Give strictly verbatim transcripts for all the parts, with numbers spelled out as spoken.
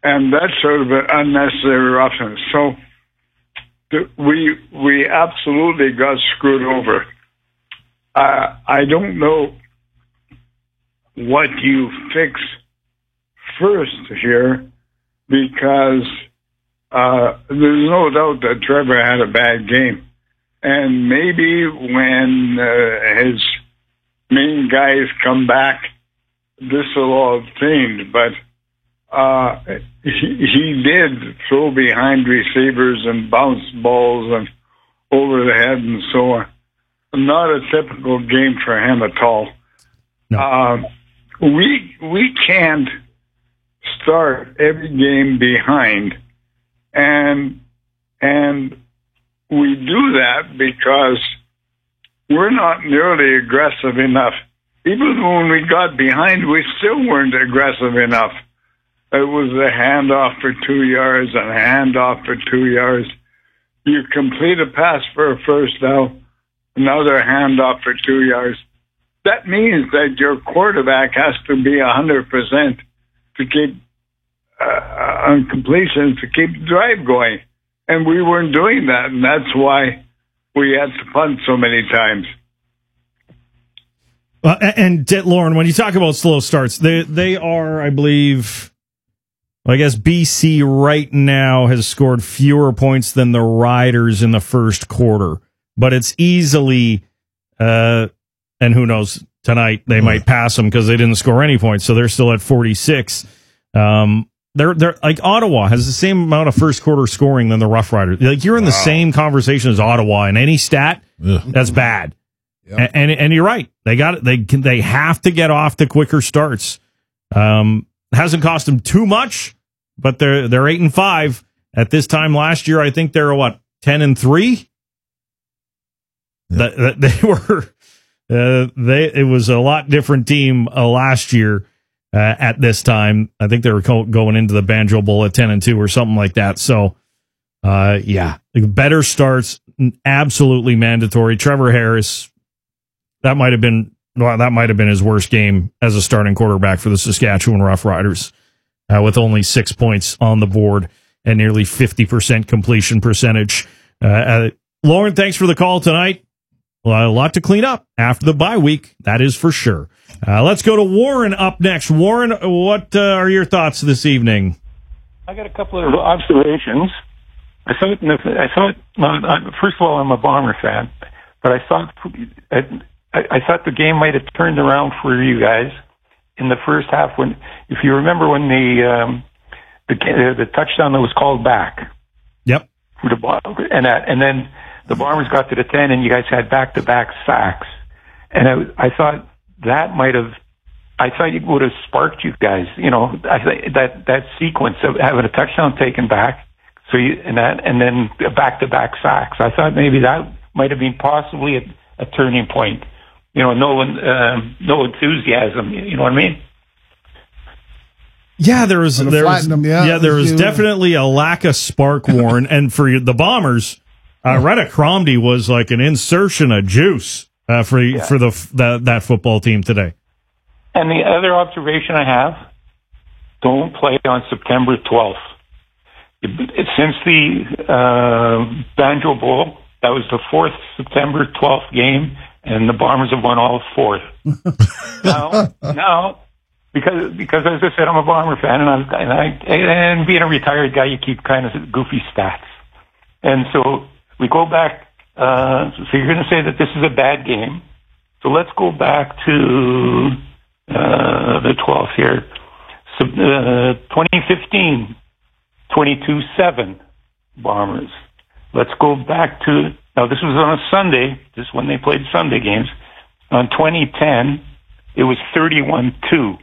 and that's sort of an unnecessary roughness. So th- we we absolutely got screwed over. Uh, I don't know what you fix first here, because uh, there's no doubt that Trevor had a bad game. And maybe when uh, his main guys come back, this will all have changed. But uh, he, he did throw behind receivers and bounce balls and over the head and so on. Not a typical game for him at all. No. Uh, we we can't start every game behind, and and we do that because we're not nearly aggressive enough. Even when we got behind, we still weren't aggressive enough. It was a handoff for two yards and a handoff for two yards. You complete a pass for a first down, another handoff for two yards. That means that your quarterback has to be one hundred percent to keep uh, on completion, to keep the drive going. And we weren't doing that, and that's why we had to punt so many times. Uh, and, and Lauren, when you talk about slow starts, they they are, I believe, I guess B C right now has scored fewer points than the Riders in the first quarter, but it's easily, uh, and who knows, tonight they might pass them because they didn't score any points, so they're still at forty-six. Um, they're they're like Ottawa has the same amount of first quarter scoring than the Rough Riders. Like you're in wow. the same conversation as Ottawa in any stat. Ugh. That's bad. Yep. And, and and you're right. They got it. They they have to get off to quicker starts. Um, hasn't cost them too much, but they're they're eight and five at this time last year. I think they're what ten and three. Yep. That, that they were. Uh, they it was a lot different team uh, last year uh, at this time. I think they were co- going into the Banjo Bowl at ten and two or something like that. So, uh, yeah, better starts, absolutely mandatory. Trevor Harris. That might have been well, that might have been his worst game as a starting quarterback for the Saskatchewan Roughriders, uh, with only six points on the board and nearly fifty percent completion percentage. Uh, uh, Lauren, thanks for the call tonight. Well, a lot to clean up after the bye week, that is for sure. Uh, let's go to Warren up next. Warren, what uh, are your thoughts this evening? I got a couple of observations. I thought, I thought. Well, first of all, I'm a Bomber fan, but I thought. I, I thought the game might have turned around for you guys in the first half when, if you remember, when the um, the, the touchdown that was called back. Yep. For the and that, and then the Bombers got to the ten, and you guys had back-to-back sacks. And I, I thought that might have, I thought it would have sparked you guys. You know, I th- that that sequence of having a touchdown taken back, so you and that, and then back-to-back sacks. I thought maybe that might have been possibly a, a turning point. You know, no uh, no enthusiasm. You know what I mean? Yeah, there was there was, them, yeah, yeah, there was definitely a lack of spark, Warren. And for the Bombers, uh, Retta Cromdy was like an insertion of juice uh, for yeah. for the that, that football team today. And the other observation I have: don't play on September twelfth. Since the uh, Banjo Bowl, that was the fourth September twelfth game. And the Bombers have won all four. now, now, because because as I said, I'm a Bomber fan, and I'm and, I, and being a retired guy, you keep kind of goofy stats. And so we go back. Uh, so you're going to say that this is a bad game. So let's go back to uh, the twelfth here. So, uh, twenty fifteen, twenty-two seven Bombers. Let's go back to. Now, this was on a Sunday. This is when they played Sunday games. On twenty ten, it was thirty-one two.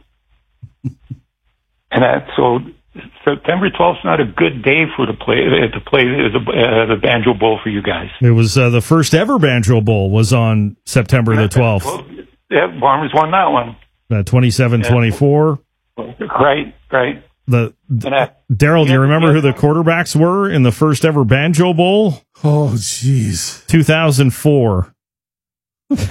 And that, so September twelfth is not a good day for to play to play the, uh, the Banjo Bowl for you guys. It was uh, the first ever Banjo Bowl was on September the twelfth. Well, yeah, Bombers won that one. Uh, twenty-seven twenty-four. Yeah. Right, right. The Daryl, do you remember who the quarterbacks were in the first ever Banjo Bowl? Oh, jeez. two thousand four.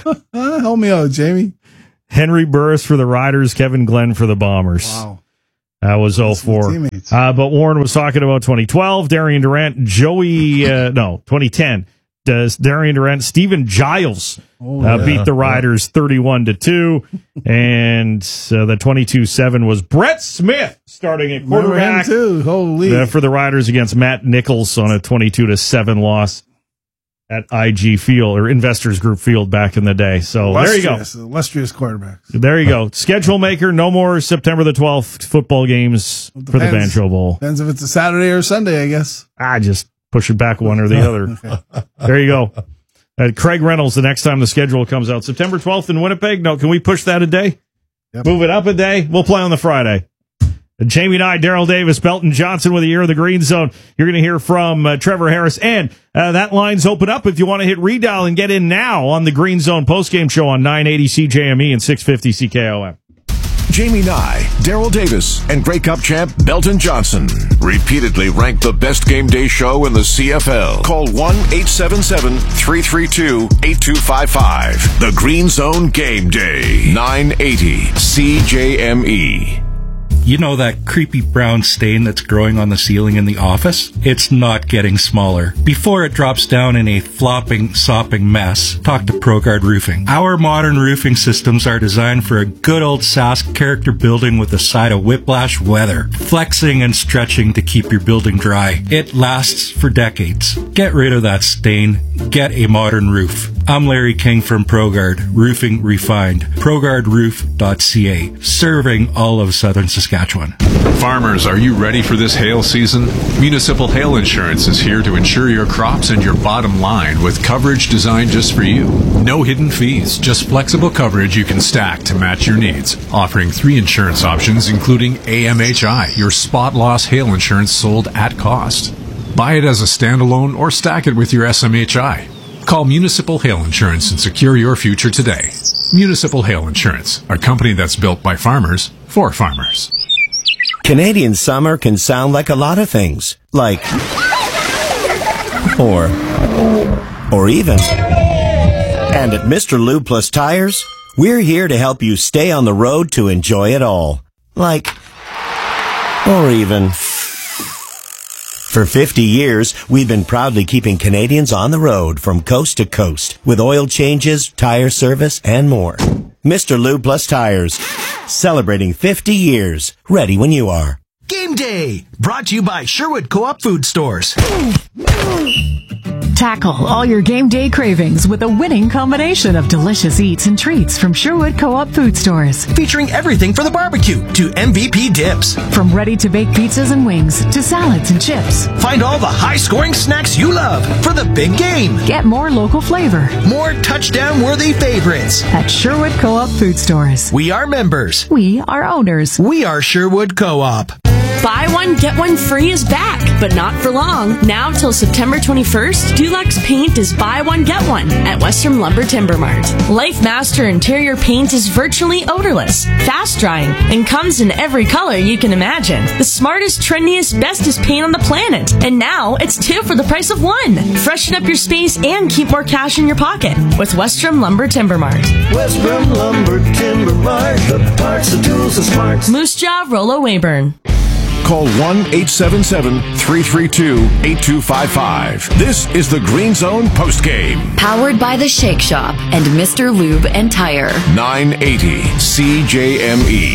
Help me out, Jamie. Henry Burris for the Riders, Kevin Glenn for the Bombers. Wow. That was oh four. Uh, but Warren was talking about twenty twelve, Darian Durant, Joey, uh, no, twenty ten. Does Darian Durant, Stephen Giles oh, uh, yeah. beat the Riders thirty-one to two. And uh, the twenty-two seven was Brett Smith starting at quarterback too. Holy. Uh, for the Riders against Matt Nichols on a twenty-two to seven loss at I G Field or Investors Group Field back in the day. So there you go. Illustrious quarterbacks. There you go. Schedule maker. No more September the twelfth football games for the Banjo Bowl. Depends if it's a Saturday or Sunday, I guess. I just push it back one or the other. Okay. There you go. Uh, Craig Reynolds, the next time the schedule comes out. September twelfth in Winnipeg. No, can we push that a day? Yep. Move it up a day? We'll play on the Friday. And Jamie Nye, Daryl Davis, Belton Johnson with a year of the Green Zone. You're going to hear from uh, Trevor Harris. And uh, that line's open up if you want to hit redial and get in now on the Green Zone postgame show on nine eighty C J M E and six fifty C K O M. Jamie Nye, Daryl Davis, and Grey Cup champ Belton Johnson. Repeatedly ranked the best game day show in the C F L. Call one eight seven seven, three three two, eight two five five. The Green Zone Game Day. nine eighty C J M E. You know that creepy brown stain that's growing on the ceiling in the office? It's not getting smaller. Before it drops down in a flopping, sopping mess, talk to ProGuard Roofing. Our modern roofing systems are designed for a good old Sask character building with a side of whiplash weather, flexing and stretching to keep your building dry. It lasts for decades. Get rid of that stain. Get a modern roof. I'm Larry King from ProGuard, Roofing Refined. ProGuard Roof dot C A, serving all of southern Saskatchewan. Farmers, are you ready for this hail season? Municipal Hail Insurance is here to insure your crops and your bottom line with coverage designed just for you. No hidden fees, just flexible coverage you can stack to match your needs. Offering three insurance options, including A M H I, your spot loss hail insurance sold at cost. Buy it as a standalone or stack it with your S M H I. Call Municipal Hail Insurance and secure your future today. Municipal Hail Insurance, a company that's built by farmers for farmers. Canadian summer can sound like a lot of things. Like, or, or even. And at Mister Lube Plus Tires, we're here to help you stay on the road to enjoy it all. Like, or even. For fifty years, we've been proudly keeping Canadians on the road from coast to coast with oil changes, tire service, and more. Mister Lube Plus Tires, celebrating fifty years. Ready when you are. Game Day, brought to you by Sherwood Co-op Food Stores. Tackle all your game day cravings with a winning combination of delicious eats and treats from Sherwood Co-op Food Stores. Featuring everything for the barbecue to M V P dips. From ready-to-bake pizzas and wings to salads and chips. Find all the high-scoring snacks you love for the big game. Get more local flavor. More touchdown-worthy favorites. At Sherwood Co-op Food Stores. We are members. We are owners. We are Sherwood Co-op. Buy one, get one free is back, but not for long. Now till September twenty-first, Dulux Paint is buy one, get one at Western Lumber Timber Mart. Life Master Interior Paint is virtually odorless, fast drying, and comes in every color you can imagine. The smartest, trendiest, bestest paint on the planet. And now it's two for the price of one. Freshen up your space and keep more cash in your pocket with Western Lumber Timber Mart. Western Lumber Timber Mart. The parts, the tools, the smarts. Moose Jaw, Rollo Weyburn. Call one eight seven seven, three three two, eight two five five. This is the Green Zone postgame. Powered by the Shake Shop and Mister Lube and Tire. nine eighty C J M E.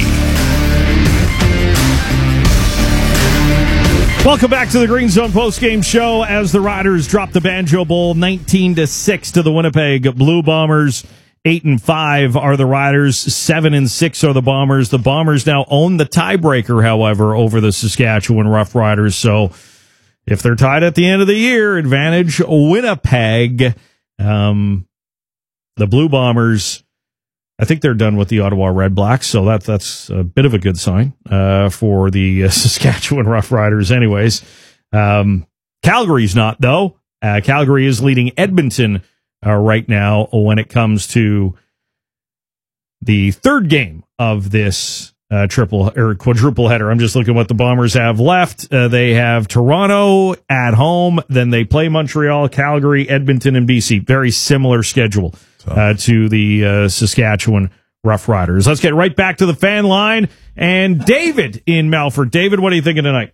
Welcome back to the Green Zone postgame show as the Riders drop the Banjo Bowl nineteen to six to the Winnipeg Blue Bombers. Eight and five are the Riders. Seven and six are the Bombers. The Bombers now own the tiebreaker, however, over the Saskatchewan Roughriders. So if they're tied at the end of the year, advantage Winnipeg. Um, the Blue Bombers, I think they're done with the Ottawa Red Blacks, so that that's a bit of a good sign uh, for the uh, Saskatchewan Roughriders. Anyways, um, Calgary's not though. Uh, Calgary is leading Edmonton Uh, right now when it comes to the third game of this uh, triple or quadruple header. I'm just looking what the Bombers have left. Uh, they have Toronto at home, then they play Montreal, Calgary, Edmonton, and B C. Very similar schedule uh, to the uh, Saskatchewan Rough Riders. Let's get right back to the fan line and David in Melfort. David, what are you thinking tonight?